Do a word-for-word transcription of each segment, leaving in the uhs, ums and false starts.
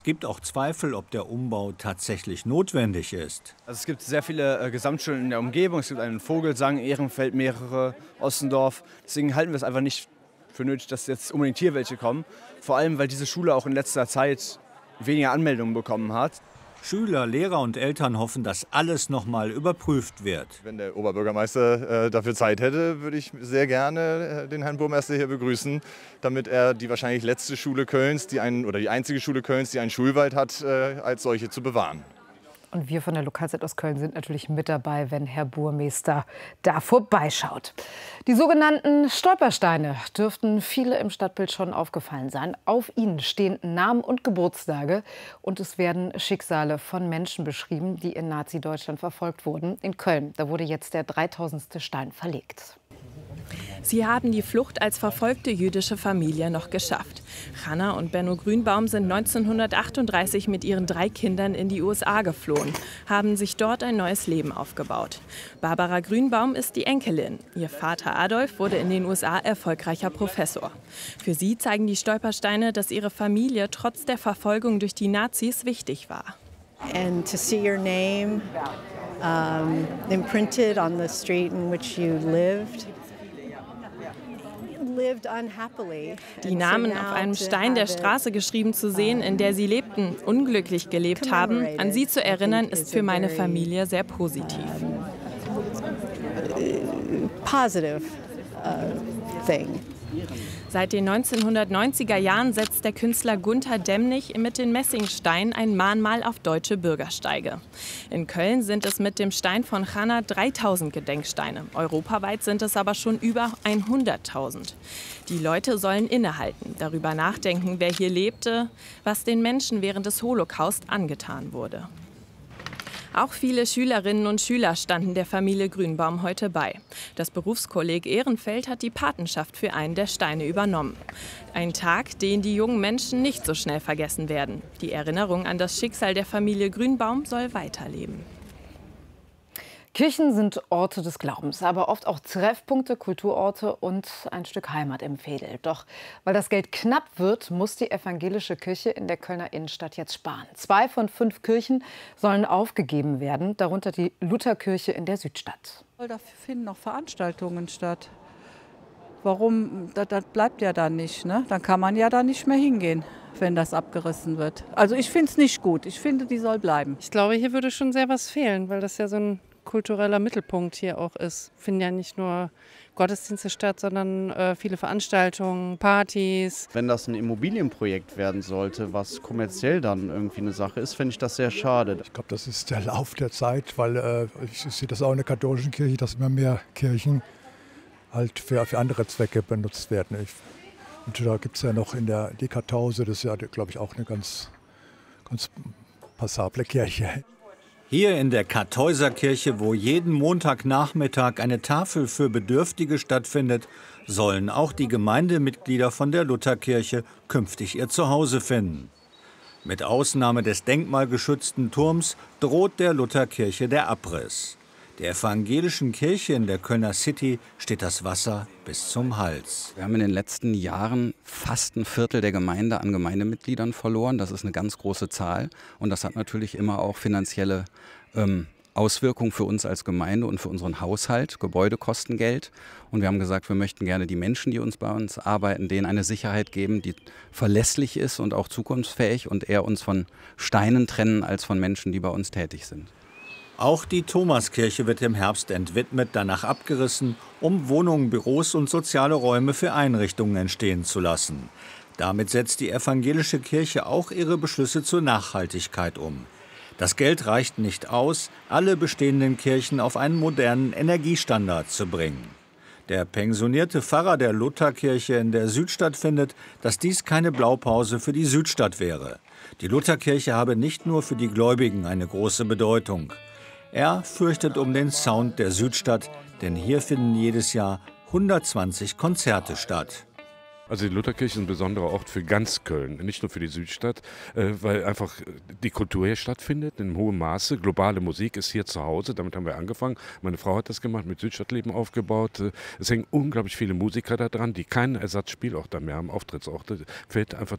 Es gibt auch Zweifel, ob der Umbau tatsächlich notwendig ist. Also es gibt sehr viele äh, Gesamtschulen in der Umgebung. Es gibt einen Vogelsang, Ehrenfeld, mehrere, Ossendorf. Deswegen halten wir es einfach nicht für nötig, dass jetzt unbedingt hier welche kommen. Vor allem, weil diese Schule auch in letzter Zeit weniger Anmeldungen bekommen hat. Schüler, Lehrer und Eltern hoffen, dass alles noch mal überprüft wird. Wenn der Oberbürgermeister äh, dafür Zeit hätte, würde ich sehr gerne äh, den Herrn Burmeister hier begrüßen, damit er die wahrscheinlich letzte Schule Kölns, die einen, oder die einzige Schule Kölns, die einen Schulwald hat, äh, als solche zu bewahren. Und wir von der Lokalzeit aus Köln sind natürlich mit dabei, wenn Herr Burmeister da vorbeischaut. Die sogenannten Stolpersteine dürften viele im Stadtbild schon aufgefallen sein. Auf ihnen stehen Namen und Geburtstage und es werden Schicksale von Menschen beschrieben, die in Nazi-Deutschland verfolgt wurden. In Köln, da wurde jetzt der dreitausendste Stein verlegt. Sie haben die Flucht als verfolgte jüdische Familie noch geschafft. Hannah und Benno Grünbaum sind neunzehnhundertachtunddreißig mit ihren drei Kindern in die U S A geflohen, haben sich dort ein neues Leben aufgebaut. Barbara Grünbaum ist die Enkelin. Ihr Vater Adolf wurde in den U S A erfolgreicher Professor. Für sie zeigen die Stolpersteine, dass ihre Familie trotz der Verfolgung durch die Nazis wichtig war. And to see your name um, imprinted on the street in which you lived. Die Namen auf einem Stein der Straße geschrieben zu sehen, in der sie lebten, unglücklich gelebt haben, an sie zu erinnern, ist für meine Familie sehr positiv. Positive uh, thing. Seit den neunzehnhundertneunziger Jahren setzt der Künstler Gunter Demnig mit den Messingsteinen ein Mahnmal auf deutsche Bürgersteige. In Köln sind es mit dem Stein von Hannah dreitausend Gedenksteine. Europaweit sind es aber schon über hunderttausend. Die Leute sollen innehalten, darüber nachdenken, wer hier lebte, was den Menschen während des Holocaust angetan wurde. Auch viele Schülerinnen und Schüler standen der Familie Grünbaum heute bei. Das Berufskolleg Ehrenfeld hat die Patenschaft für einen der Steine übernommen. Ein Tag, den die jungen Menschen nicht so schnell vergessen werden. Die Erinnerung an das Schicksal der Familie Grünbaum soll weiterleben. Kirchen sind Orte des Glaubens, aber oft auch Treffpunkte, Kulturorte und ein Stück Heimat im Veedel. Doch weil das Geld knapp wird, muss die evangelische Kirche in der Kölner Innenstadt jetzt sparen. Zwei von fünf Kirchen sollen aufgegeben werden, darunter die Lutherkirche in der Südstadt. Da finden noch Veranstaltungen statt. Warum? Das, das bleibt ja dann nicht, ne? Dann kann man ja da nicht mehr hingehen, wenn das abgerissen wird. Also ich finde es nicht gut. Ich finde, die soll bleiben. Ich glaube, hier würde schon sehr was fehlen, weil das ja so ein kultureller Mittelpunkt hier auch ist. Finden ja nicht nur Gottesdienste statt, sondern äh, viele Veranstaltungen, Partys. Wenn das ein Immobilienprojekt werden sollte, was kommerziell dann irgendwie eine Sache ist, finde ich das sehr schade. Ich glaube, das ist der Lauf der Zeit, weil äh, ich sehe das auch in der katholischen Kirche, dass immer mehr Kirchen halt für, für andere Zwecke benutzt werden. Ich, und da gibt es ja noch in der die Kartause, das ist ja, glaube ich, auch eine ganz, ganz passable Kirche. Hier in der Kartäuserkirche, wo jeden Montagnachmittag eine Tafel für Bedürftige stattfindet, sollen auch die Gemeindemitglieder von der Lutherkirche künftig ihr Zuhause finden. Mit Ausnahme des denkmalgeschützten Turms droht der Lutherkirche der Abriss. Der evangelischen Kirche in der Kölner City steht das Wasser bis zum Hals. Wir haben in den letzten Jahren fast ein Viertel der Gemeinde an Gemeindemitgliedern verloren. Das ist eine ganz große Zahl. Und das hat natürlich immer auch finanzielle ähm, Auswirkungen für uns als Gemeinde und für unseren Haushalt. Gebäude kosten Geld. Und wir haben gesagt, wir möchten gerne die Menschen, die uns bei uns arbeiten, denen eine Sicherheit geben, die verlässlich ist und auch zukunftsfähig und eher uns von Steinen trennen als von Menschen, die bei uns tätig sind. Auch die Thomaskirche wird im Herbst entwidmet, danach abgerissen, um Wohnungen, Büros und soziale Räume für Einrichtungen entstehen zu lassen. Damit setzt die evangelische Kirche auch ihre Beschlüsse zur Nachhaltigkeit um. Das Geld reicht nicht aus, alle bestehenden Kirchen auf einen modernen Energiestandard zu bringen. Der pensionierte Pfarrer der Lutherkirche in der Südstadt findet, dass dies keine Blaupause für die Südstadt wäre. Die Lutherkirche habe nicht nur für die Gläubigen eine große Bedeutung. Er fürchtet um den Sound der Südstadt, denn hier finden jedes Jahr hundertzwanzig Konzerte statt. Also die Lutherkirche ist ein besonderer Ort für ganz Köln, nicht nur für die Südstadt, weil einfach die Kultur hier stattfindet in hohem Maße. Globale Musik ist hier zu Hause, damit haben wir angefangen. Meine Frau hat das gemacht, mit Südstadtleben aufgebaut. Es hängen unglaublich viele Musiker da dran, die keinen Ersatzspielort da mehr haben, Auftrittsorte. Fällt einfach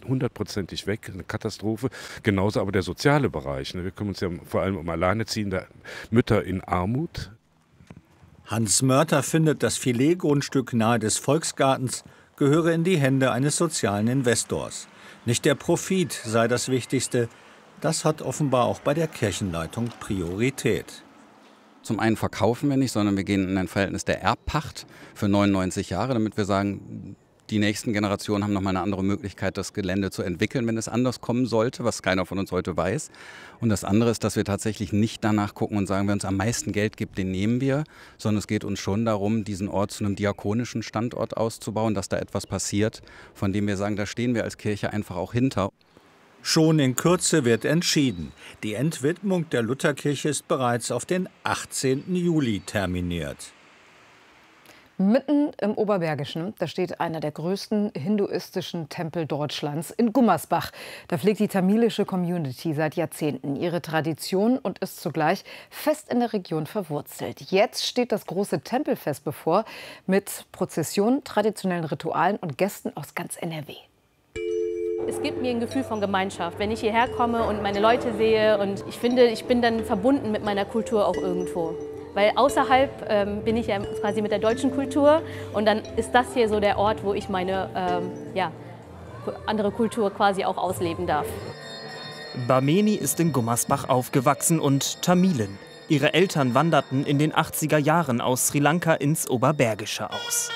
hundertprozentig weg, eine Katastrophe. Genauso aber der soziale Bereich. Wir kümmern uns ja vor allem um alleinerziehende Mütter in Armut. Hans Mörter findet, das Filetgrundstück nahe des Volksgartens gehöre in die Hände eines sozialen Investors. Nicht der Profit sei das Wichtigste. Das hat offenbar auch bei der Kirchenleitung Priorität. Zum einen verkaufen wir nicht, sondern wir gehen in ein Verhältnis der Erbpacht für neunundneunzig Jahre, damit wir sagen, die nächsten Generationen haben noch mal eine andere Möglichkeit, das Gelände zu entwickeln, wenn es anders kommen sollte, was keiner von uns heute weiß. Und das andere ist, dass wir tatsächlich nicht danach gucken und sagen, wer uns am meisten Geld gibt, den nehmen wir, sondern es geht uns schon darum, diesen Ort zu einem diakonischen Standort auszubauen, dass da etwas passiert, von dem wir sagen, da stehen wir als Kirche einfach auch hinter. Schon in Kürze wird entschieden. Die Entwidmung der Lutherkirche ist bereits auf den achtzehnten Juli terminiert. Mitten im Oberbergischen, da steht einer der größten hinduistischen Tempel Deutschlands in Gummersbach. Da pflegt die tamilische Community seit Jahrzehnten ihre Tradition und ist zugleich fest in der Region verwurzelt. Jetzt steht das große Tempelfest bevor mit Prozessionen, traditionellen Ritualen und Gästen aus ganz N R W. Es gibt mir ein Gefühl von Gemeinschaft, wenn ich hierher komme und meine Leute sehe. Und ich finde, ich bin dann verbunden mit meiner Kultur auch irgendwo. Weil außerhalb ähm, bin ich ja quasi mit der deutschen Kultur und dann ist das hier so der Ort, wo ich meine ähm, ja, andere Kultur quasi auch ausleben darf. Bhameni ist in Gummersbach aufgewachsen und Tamilin. Ihre Eltern wanderten in den achtziger Jahren aus Sri Lanka ins Oberbergische aus.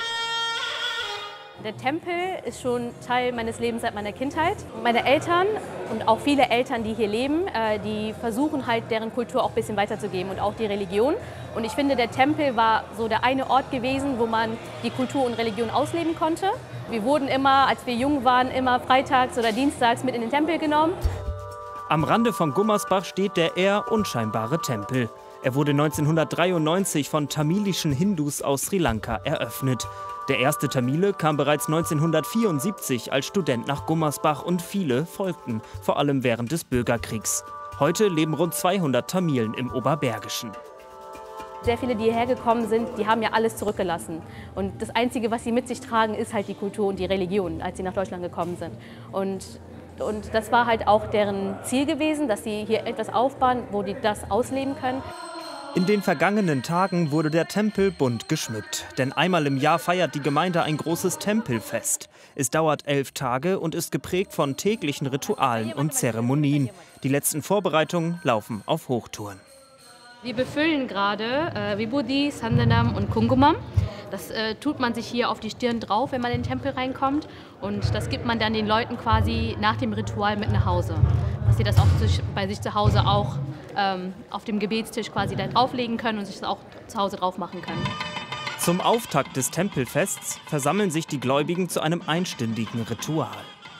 Der Tempel ist schon Teil meines Lebens seit meiner Kindheit. Meine Eltern und auch viele Eltern, die hier leben, die versuchen halt, deren Kultur auch ein bisschen weiterzugeben und auch die Religion. Und ich finde, der Tempel war so der eine Ort gewesen, wo man die Kultur und Religion ausleben konnte. Wir wurden immer, als wir jung waren, immer freitags oder dienstags mit in den Tempel genommen. Am Rande von Gummersbach steht der eher unscheinbare Tempel. Er wurde neunzehnhundertdreiundneunzig von tamilischen Hindus aus Sri Lanka eröffnet. Der erste Tamile kam bereits neunzehnhundertvierundsiebzig als Student nach Gummersbach und viele folgten, vor allem während des Bürgerkriegs. Heute leben rund zweihundert Tamilen im Oberbergischen. Sehr viele, die hierher gekommen sind, die haben ja alles zurückgelassen. Und das Einzige, was sie mit sich tragen, ist halt die Kultur und die Religion, als sie nach Deutschland gekommen sind. Und, und das war halt auch deren Ziel gewesen, dass sie hier etwas aufbauen, wo die das ausleben können. In den vergangenen Tagen wurde der Tempel bunt geschmückt. Denn einmal im Jahr feiert die Gemeinde ein großes Tempelfest. Es dauert elf Tage und ist geprägt von täglichen Ritualen und Zeremonien. Die letzten Vorbereitungen laufen auf Hochtouren. Wir befüllen gerade äh, Vibhuti, Sandanam und Kumkumam. Das äh, tut man sich hier auf die Stirn drauf, wenn man in den Tempel reinkommt. Und das gibt man dann den Leuten quasi nach dem Ritual mit nach Hause. Dass sie das auch sich, bei sich zu Hause auch ähm, auf dem Gebetstisch quasi da drauflegen können und sich das auch zu Hause drauf machen können. Zum Auftakt des Tempelfests versammeln sich die Gläubigen zu einem einstündigen Ritual.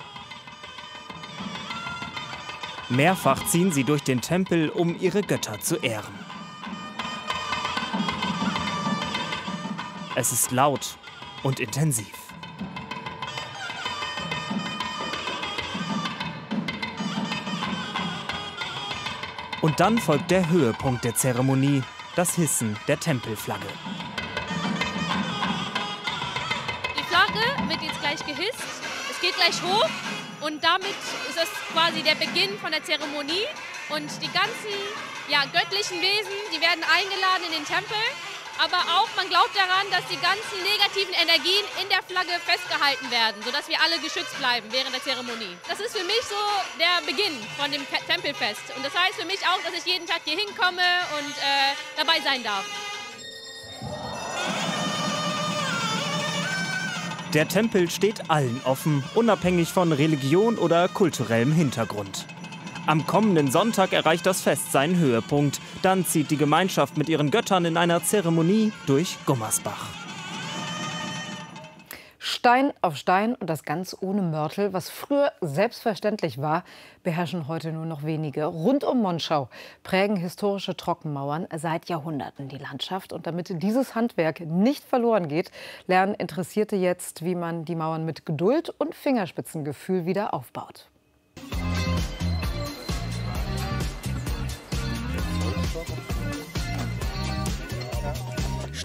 Mehrfach ziehen sie durch den Tempel, um ihre Götter zu ehren. Es ist laut und intensiv. Und dann folgt der Höhepunkt der Zeremonie, das Hissen der Tempelflagge. Die Flagge wird jetzt gleich gehisst, es geht gleich hoch und damit ist das quasi der Beginn von der Zeremonie. Und die ganzen ja, göttlichen Wesen, die werden eingeladen in den Tempel. Aber auch, man glaubt daran, dass die ganzen negativen Energien in der Flagge festgehalten werden, sodass wir alle geschützt bleiben während der Zeremonie. Das ist für mich so der Beginn von dem Tempelfest. Und das heißt für mich auch, dass ich jeden Tag hier hinkomme und äh, dabei sein darf. Der Tempel steht allen offen, unabhängig von Religion oder kulturellem Hintergrund. Am kommenden Sonntag erreicht das Fest seinen Höhepunkt. Dann zieht die Gemeinschaft mit ihren Göttern in einer Zeremonie durch Gummersbach. Stein auf Stein und das ganz ohne Mörtel, was früher selbstverständlich war, beherrschen heute nur noch wenige. Rund um Monschau prägen historische Trockenmauern seit Jahrhunderten die Landschaft. Und damit dieses Handwerk nicht verloren geht, lernen Interessierte jetzt, wie man die Mauern mit Geduld und Fingerspitzengefühl wieder aufbaut.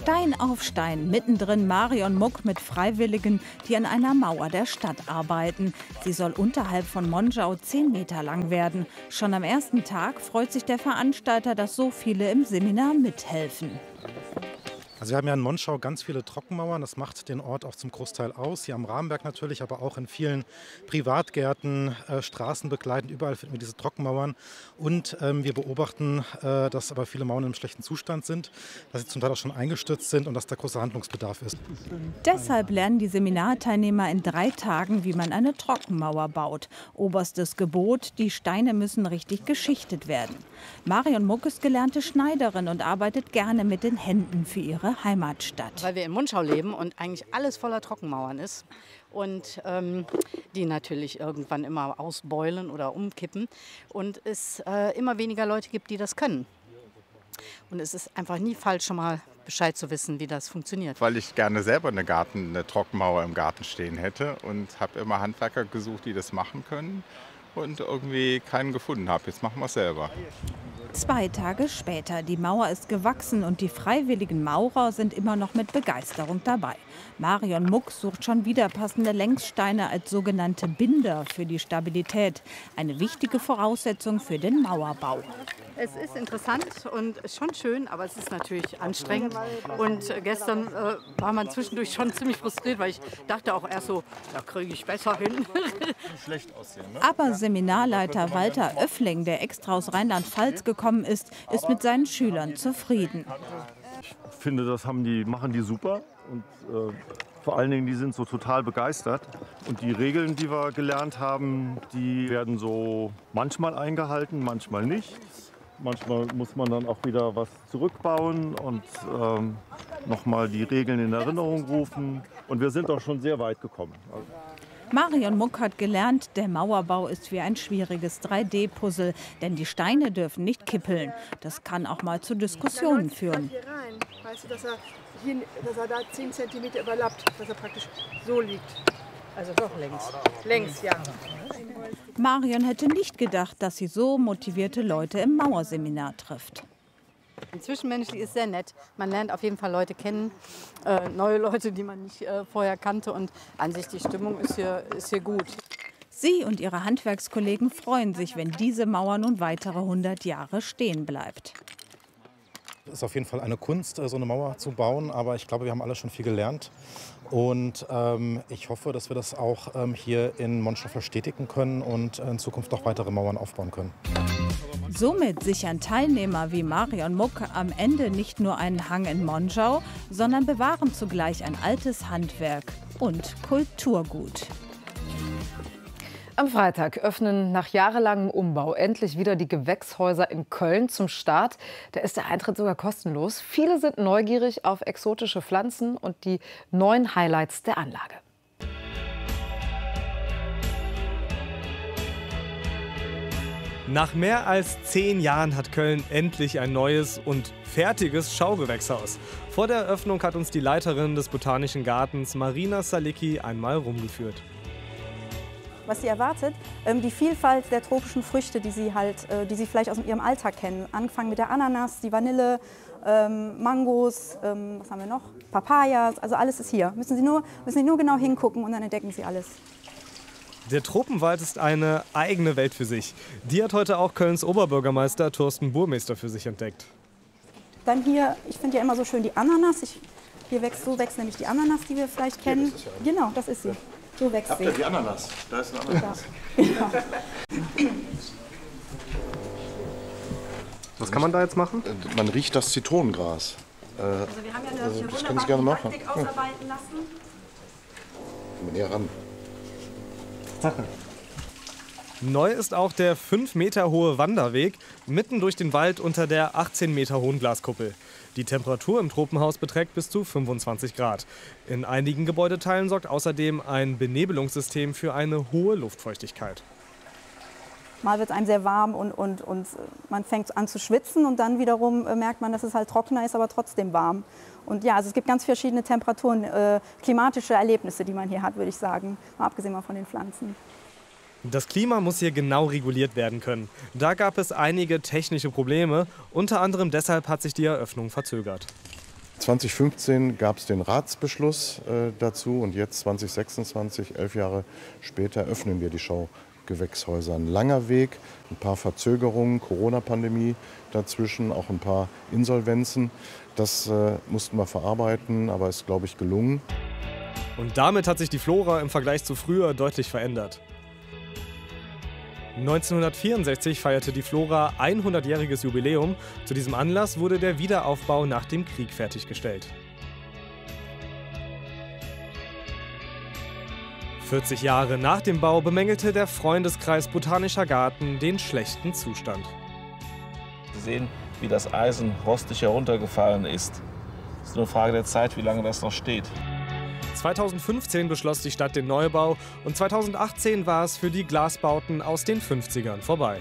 Stein auf Stein, mittendrin Marion Muck mit Freiwilligen, die an einer Mauer der Stadt arbeiten. Sie soll unterhalb von Monschau zehn Meter lang werden. Schon am ersten Tag freut sich der Veranstalter, dass so viele im Seminar mithelfen. Also wir haben ja in Monschau ganz viele Trockenmauern, das macht den Ort auch zum Großteil aus. Hier am Rahmenberg natürlich, aber auch in vielen Privatgärten, äh, Straßen begleitend, überall finden wir diese Trockenmauern. Und ähm, wir beobachten, äh, dass aber viele Mauern im schlechten Zustand sind, dass sie zum Teil auch schon eingestürzt sind und dass da großer Handlungsbedarf ist. Deshalb lernen die Seminarteilnehmer in drei Tagen, wie man eine Trockenmauer baut. Oberstes Gebot, die Steine müssen richtig geschichtet werden. Marion Muck ist gelernte Schneiderin und arbeitet gerne mit den Händen für ihre Heimatstadt. Weil wir in Monschau leben und eigentlich alles voller Trockenmauern ist und ähm, die natürlich irgendwann immer ausbeulen oder umkippen und es äh, immer weniger Leute gibt, die das können. Und es ist einfach nie falsch, schon mal Bescheid zu wissen, wie das funktioniert. Weil ich gerne selber eine, Garten, eine Trockenmauer im Garten stehen hätte und habe immer Handwerker gesucht, die das machen können. Und irgendwie keinen gefunden habe. Jetzt machen wir es selber. Zwei Tage später. Die Mauer ist gewachsen und die freiwilligen Maurer sind immer noch mit Begeisterung dabei. Marion Muck sucht schon wieder passende Längssteine als sogenannte Binder für die Stabilität. Eine wichtige Voraussetzung für den Mauerbau. Es ist interessant und schon schön, aber es ist natürlich anstrengend. Und gestern äh, war man zwischendurch schon ziemlich frustriert, weil ich dachte auch erst so, da kriege ich besser hin. Schlecht aussehen, ne? Aber Seminarleiter Walter Oeffling, der extra aus Rheinland-Pfalz gekommen ist, ist mit seinen Schülern zufrieden. Ich finde, das haben die, machen die super und äh, vor allen Dingen, die sind so total begeistert. Und die Regeln, die wir gelernt haben, die werden so manchmal eingehalten, manchmal nicht. Manchmal muss man dann auch wieder was zurückbauen und ähm, nochmal die Regeln in Erinnerung rufen. Und wir sind auch schon sehr weit gekommen. Also Marion Muck hat gelernt, der Mauerbau ist wie ein schwieriges drei D Puzzle, denn die Steine dürfen nicht kippeln. Das kann auch mal zu Diskussionen führen. Hier rein. Weißt du, dass er, hier, dass er da zehn Zentimeter überlappt, dass er praktisch so liegt. Also doch längs. Längs, ja. Marion hätte nicht gedacht, dass sie so motivierte Leute im Mauerseminar trifft. Zwischenmenschlich ist sehr nett. Man lernt auf jeden Fall Leute kennen, äh, neue Leute, die man nicht äh, vorher kannte. Und an sich die Stimmung ist hier, ist hier gut. Sie und ihre Handwerkskollegen freuen sich, wenn diese Mauer nun weitere hundert Jahre stehen bleibt. Es ist auf jeden Fall eine Kunst, so eine Mauer zu bauen, aber ich glaube, wir haben alle schon viel gelernt. Und ähm, ich hoffe, dass wir das auch ähm, hier in Monschau verstetigen können und in Zukunft auch weitere Mauern aufbauen können. Somit sichern Teilnehmer wie Marion Muck am Ende nicht nur einen Hang in Monschau, sondern bewahren zugleich ein altes Handwerk und Kulturgut. Am Freitag öffnen nach jahrelangem Umbau endlich wieder die Gewächshäuser in Köln zum Start. Da ist der Eintritt sogar kostenlos. Viele sind neugierig auf exotische Pflanzen und die neuen Highlights der Anlage. Nach mehr als zehn Jahren hat Köln endlich ein neues und fertiges Schaugewächshaus. Vor der Eröffnung hat uns die Leiterin des Botanischen Gartens, Marina Salicki, einmal rumgeführt. Was sie erwartet, ähm, die Vielfalt der tropischen Früchte, die sie, halt, äh, die sie vielleicht aus ihrem Alltag kennen. Angefangen mit der Ananas, die Vanille, ähm, Mangos, ähm, was haben wir noch? Papayas, also alles ist hier. Müssen sie, nur, müssen sie nur genau hingucken und dann entdecken sie alles. Der Tropenwald ist eine eigene Welt für sich. Die hat heute auch Kölns Oberbürgermeister Thorsten Burmeister für sich entdeckt. Dann hier, ich finde ja immer so schön die Ananas. Ich, hier wächst, so wächst nämlich die Ananas, die wir vielleicht kennen. Ja, das ist ja genau, das ist sie. So wächst Habt sie. ihr die Ananas? Da ist eine Ananas. Ja. Was kann man da jetzt machen? Man riecht das Zitronengras. Also wir haben ja eine, also, eine das können Sie gerne machen. Didaktik ausarbeiten lassen. Komm mal näher ran. Neu ist auch der fünf Meter hohe Wanderweg mitten durch den Wald unter der achtzehn Meter hohen Glaskuppel. Die Temperatur im Tropenhaus beträgt bis zu fünfundzwanzig Grad. In einigen Gebäudeteilen sorgt außerdem ein Benebelungssystem für eine hohe Luftfeuchtigkeit. Mal wird es einem sehr warm und, und, und man fängt an zu schwitzen und dann wiederum merkt man, dass es halt trockener ist, aber trotzdem warm. Und ja, also es gibt ganz verschiedene Temperaturen, äh, klimatische Erlebnisse, die man hier hat, würde ich sagen, mal abgesehen mal von den Pflanzen. Das Klima muss hier genau reguliert werden können. Da gab es einige technische Probleme. Unter anderem deshalb hat sich die Eröffnung verzögert. zweitausendfünfzehn gab es den Ratsbeschluss äh, dazu und jetzt zweitausendsechsundzwanzig, elf Jahre später, öffnen wir die Schaugewächshäuser. Ein langer Weg, ein paar Verzögerungen, Corona-Pandemie dazwischen, auch ein paar Insolvenzen. Das äh, mussten wir verarbeiten, aber ist, glaube ich, gelungen. Und damit hat sich die Flora im Vergleich zu früher deutlich verändert. neunzehnhundertvierundsechzig feierte die Flora hundert-jähriges Jubiläum. Zu diesem Anlass wurde der Wiederaufbau nach dem Krieg fertiggestellt. vierzig Jahre nach dem Bau bemängelte der Freundeskreis Botanischer Garten den schlechten Zustand. Sie sehen, wie das Eisen rostig heruntergefallen ist. Es ist nur eine Frage der Zeit, wie lange das noch steht. zweitausendfünfzehn beschloss die Stadt den Neubau und zweitausendachtzehn war es für die Glasbauten aus den fünfzigern vorbei.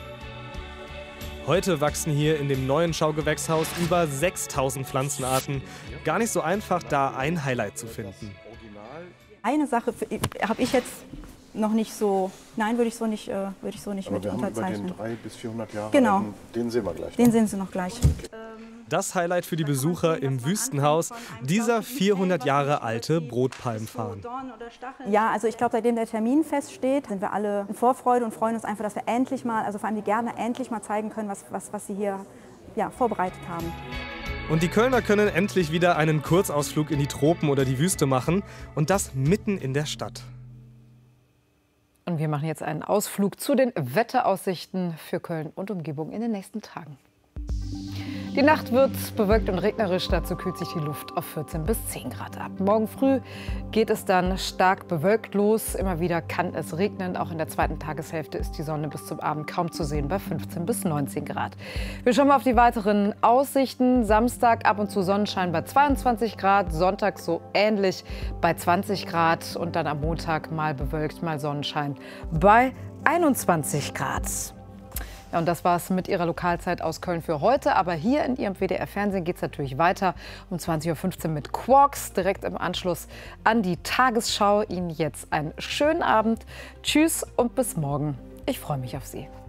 Heute wachsen hier in dem neuen Schaugewächshaus über sechstausend Pflanzenarten. Gar nicht so einfach, da ein Highlight zu finden. Eine Sache habe ich jetzt noch nicht so, nein, würde ich so nicht, äh, würde ich so nicht Aber mit wir haben unterzeichnen. über den dreihundert bis vierhundert Jahre Genau. alten, den sehen wir gleich. Den noch. sehen Sie noch gleich. Das Highlight für die Besucher im Wüstenhaus, dieser vierhundert Jahre alte Brotpalmfarn. Ja, also ich glaube, seitdem der Termin feststeht, sind wir alle in Vorfreude und freuen uns einfach, dass wir endlich mal, also vor allem die Gärtner, endlich mal zeigen können, was, was, was sie hier ja, vorbereitet haben. Und die Kölner können endlich wieder einen Kurzausflug in die Tropen oder die Wüste machen und das mitten in der Stadt. Und wir machen jetzt einen Ausflug zu den Wetteraussichten für Köln und Umgebung in den nächsten Tagen. Die Nacht wird bewölkt und regnerisch, dazu kühlt sich die Luft auf vierzehn bis zehn Grad ab. Morgen früh geht es dann stark bewölkt los. Immer wieder kann es regnen. Auch in der zweiten Tageshälfte ist die Sonne bis zum Abend kaum zu sehen bei fünfzehn bis neunzehn Grad. Wir schauen mal auf die weiteren Aussichten. Samstag ab und zu Sonnenschein bei zweiundzwanzig Grad, Sonntag so ähnlich bei zwanzig Grad und dann am Montag mal bewölkt, mal Sonnenschein bei einundzwanzig Grad. Ja, und das war es mit Ihrer Lokalzeit aus Köln für heute. Aber hier in Ihrem W D R-Fernsehen geht es natürlich weiter um zwanzig Uhr fünfzehn mit Quarks, direkt im Anschluss an die Tagesschau. Ihnen jetzt einen schönen Abend. Tschüss und bis morgen. Ich freue mich auf Sie.